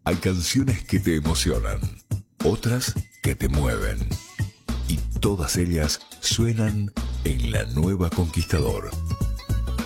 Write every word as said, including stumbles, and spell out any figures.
Hay canciones que te emocionan, otras que te mueven. Y todas ellas suenan en La Nueva Conquistador.